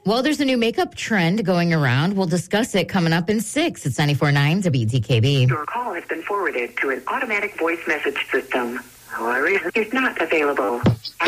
Well, there's a new makeup trend going around. We'll discuss it coming up in 6. It's 94.9 WDKB. Your call has been forwarded to an automatic voice message system. For a reason is not available.